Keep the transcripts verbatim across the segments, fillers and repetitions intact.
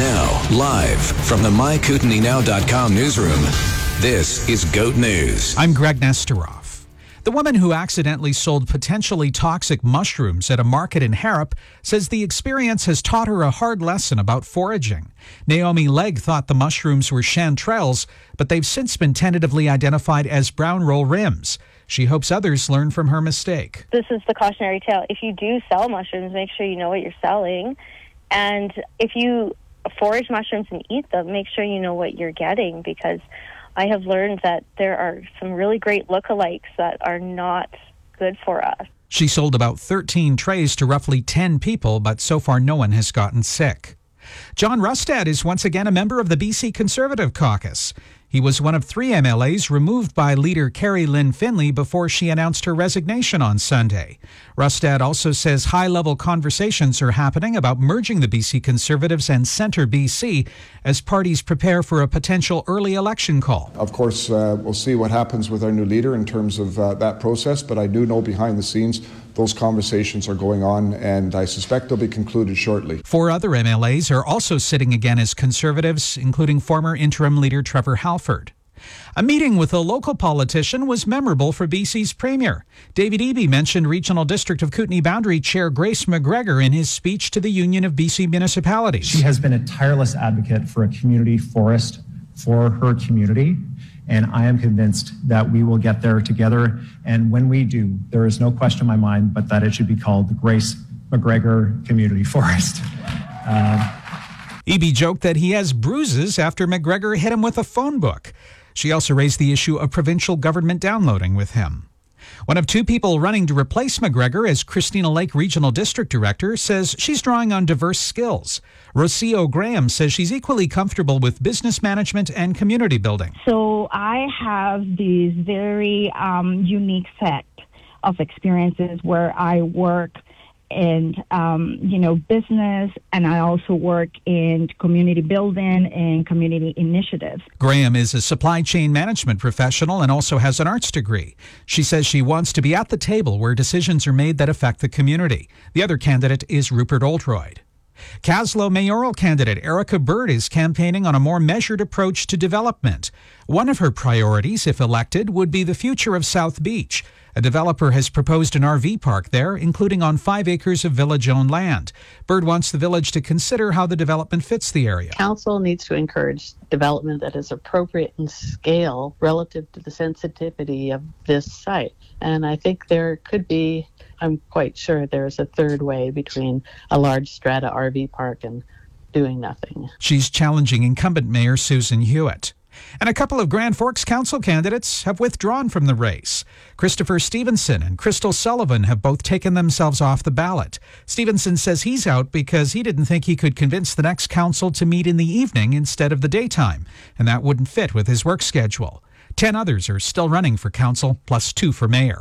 Now, live from the my kootenai now dot com newsroom, this is GOAT News. I'm Greg Nesteroff. The woman who accidentally sold potentially toxic mushrooms at a market in Harrop says the experience has taught her a hard lesson about foraging. Naomi Legg thought the mushrooms were chanterelles, but they've since been tentatively identified as brown roll rims. She hopes others learn from her mistake. This is the cautionary tale. If you do sell mushrooms, make sure you know what you're selling. And if you forage mushrooms and eat them, make sure you know what you're getting, because I have learned that there are some really great lookalikes that are not good for us. She sold about thirteen trays to roughly ten people, but so far no one has gotten sick. John Rustad is once again a member of the B C Conservative Caucus. He was one of three M L As removed by leader Carrie Lynn Finley before she announced her resignation on Sunday. Rustad also says high-level conversations are happening about merging the B C Conservatives and Centre B C as parties prepare for a potential early election call. Of course, uh, we'll see what happens with our new leader in terms of uh, that process, but I do know behind the scenes those conversations are going on, and I suspect they'll be concluded shortly. Four other M L As are also sitting again as Conservatives, including former interim leader Trevor Halford. A meeting with a local politician was memorable for B C's Premier. David Eby mentioned Regional District of Kootenay Boundary Chair Grace McGregor in his speech to the Union of B C Municipalities. She has been a tireless advocate for a community forest for her community, and I am convinced that we will get there together. And when we do, there is no question in my mind but that it should be called the Grace McGregor Community Forest. Uh, Eby joked that he has bruises after McGregor hit him with a phone book. She also raised the issue of provincial government downloading with him. One of two people running to replace McGregor as Christina Lake Regional District Director says she's drawing on diverse skills. Rocio Graham says she's equally comfortable with business management and community building. So I have these very um, unique set of experiences where I work in, um, you know, business, and I also work in community building and community initiatives. Graham is a supply chain management professional and also has an arts degree. She says she wants to be at the table where decisions are made that affect the community. The other candidate is Rupert Oldroyd. Kaslo mayoral candidate Erica Bird is campaigning on a more measured approach to development. One of her priorities, if elected, would be the future of South Beach. A developer has proposed an R V park there, including on five acres of village-owned land. Bird wants the village to consider how the development fits the area. Council needs to encourage development that is appropriate in scale relative to the sensitivity of this site. And I think there could be, I'm quite sure there's a third way between a large strata R V park and doing nothing. She's challenging incumbent Mayor Susan Hewitt. And a couple of Grand Forks Council candidates have withdrawn from the race. Christopher Stevenson and Crystal Sullivan have both taken themselves off the ballot. Stevenson says he's out because he didn't think he could convince the next council to meet in the evening instead of the daytime, and that wouldn't fit with his work schedule. Ten others are still running for council, plus two for mayor.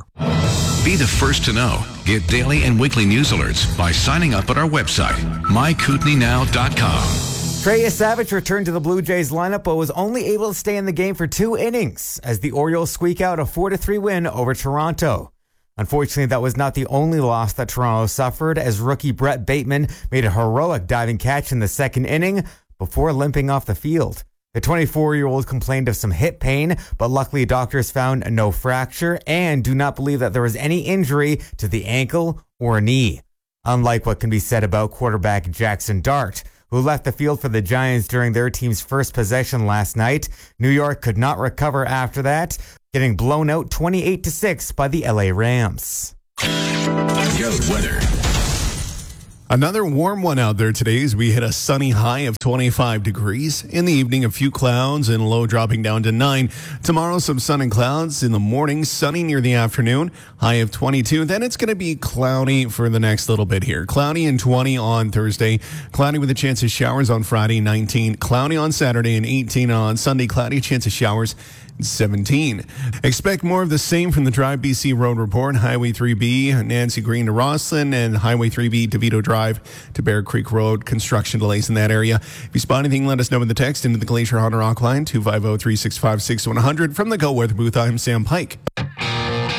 Be the first to know. Get daily and weekly news alerts by signing up at our website, my kootenai now dot com. Trey Savage returned to the Blue Jays lineup but was only able to stay in the game for two innings as the Orioles squeak out a four to three win over Toronto. Unfortunately, that was not the only loss that Toronto suffered, as rookie Brett Bateman made a heroic diving catch in the second inning before limping off the field. The twenty-four-year-old complained of some hip pain, but luckily doctors found no fracture and do not believe that there was any injury to the ankle or knee. Unlike what can be said about quarterback Jackson Dart, who left the field for the Giants during their team's first possession last night, New York could not recover after that, getting blown out twenty-eight to six by the L A Rams. Goat weather. Another warm one out there today as we hit a sunny high of twenty-five degrees. In the evening, a few clouds and low dropping down to nine. Tomorrow, some sun and clouds. In the morning, sunny near the afternoon, high of twenty-two. Then it's going to be cloudy for the next little bit here. Cloudy and twenty on Thursday. Cloudy with a chance of showers on Friday, nineteen. Cloudy on Saturday and eighteen on Sunday. Cloudy, chance of showers, seventeen. Expect more of the same from the Drive B C Road Report. Highway three B, Nancy Green to Rosslyn, and Highway three B, DeVito Drive to Bear Creek Road. Construction delays in that area. If you spot anything, let us know in the text into the Glacier Honda Rock line, two five zero, three six five, six one zero zero. From the Go Weather booth, I'm Sam Pike.